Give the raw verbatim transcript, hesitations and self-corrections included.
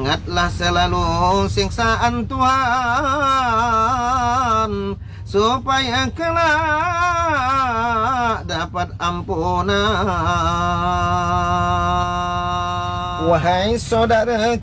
ingatlah selalu siksaan Tuhan, supaya kelak dapat ampunan. Wahai saudara